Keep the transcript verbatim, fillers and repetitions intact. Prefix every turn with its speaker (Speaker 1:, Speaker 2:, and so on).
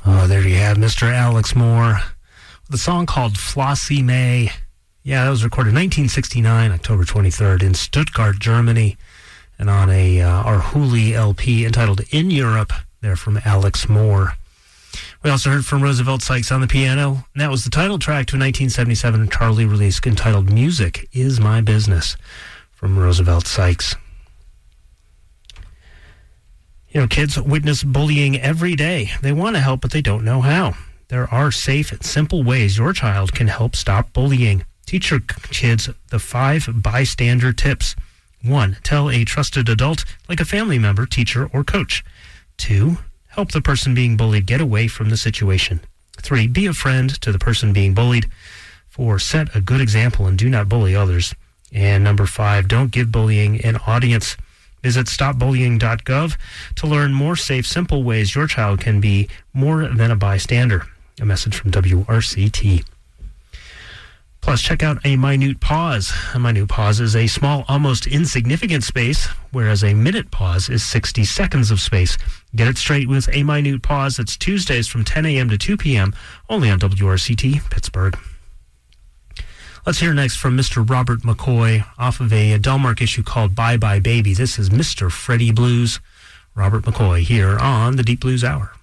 Speaker 1: Oh, there you have Mister Alex Moore with a song called Flossie May. Yeah, that was recorded in nineteen sixty-nine, October twenty-third, in Stuttgart, Germany, and on a uh, our Hooli L P entitled In Europe, there from Alex Moore. We also heard from Roosevelt Sykes on the piano, and that was the title track to a nineteen seventy-seven Charlie release entitled Music Is My Business from Roosevelt Sykes. You know, kids witness bullying every day. They want to help, but they don't know how. There are safe and simple ways your child can help stop bullying. Teach your kids the five bystander tips. One, tell a trusted adult, like a family member, teacher, or coach. Two, help the person being bullied get away from the situation. Three, be a friend to the person being bullied. Four, set a good example and do not bully others. And number five, don't give bullying an audience. Visit stop bullying dot gov to learn more safe, simple ways your child can be more than a bystander. A message from W R C T. Plus, check out a minute pause. A minute pause is a small, almost insignificant space, whereas a minute pause is sixty seconds of space. Get it straight with a minute pause. It's Tuesdays from ten a.m. to two p.m., only on W R C T, Pittsburgh. Let's hear next from Mister Robert McCoy off of a Delmark issue called Bye Bye Baby. This is Mister Freddie Blues. Robert McCoy here on the Deep Blues Hour.